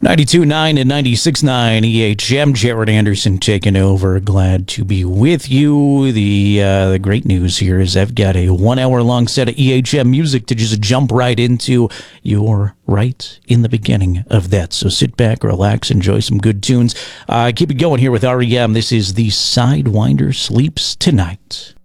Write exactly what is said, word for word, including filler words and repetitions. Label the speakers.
Speaker 1: ninety-two point nine and ninety-six point nine E H M. Jared Anderson taking over. Glad to be with you. The uh, the great news here is I've got a one-hour-long set of E H M music to just jump right into. You're right in the beginning of that. So sit back, relax, enjoy some good tunes. Uh, keep it going here with R E M. This is The Sidewinder Sleeps Tonight.